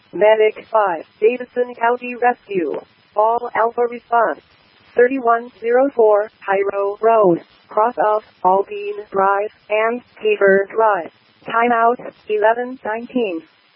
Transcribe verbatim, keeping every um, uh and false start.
Medic five, Davidson County Rescue. All Alpha response. thirty-one oh four, Cairo Road, cross of Aldine Drive and Tabor Drive. Timeout, eleven nineteen.